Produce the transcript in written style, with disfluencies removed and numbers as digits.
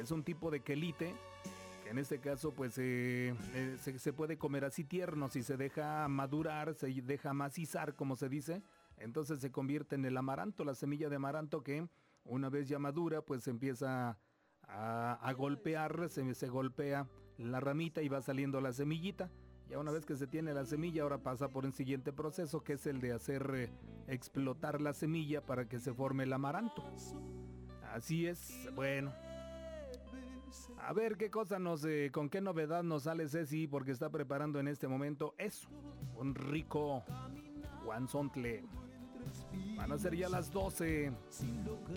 Es un tipo de quelite, que en este caso pues se puede comer así tierno. Si se deja madurar, se deja macizar, como se dice, entonces se convierte en el amaranto, la semilla de amaranto, que una vez ya madura pues se empieza a golpear, se golpea la ramita y va saliendo la semillita. Ya una vez que se tiene la semilla, ahora pasa por un siguiente proceso, que es el de hacer explotar la semilla para que se forme el amaranto. Así es. Bueno, a ver qué cosa con qué novedad nos sale Ceci, porque está preparando en este momento eso, un rico guanzontle. Van a ser ya las 12.